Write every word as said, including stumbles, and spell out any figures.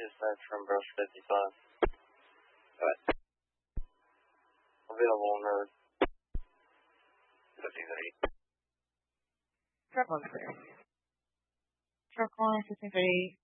dispatch from Brush fifty-five. What? Available on road. fifty-three. Truck one clear. Truck one, fifty-three.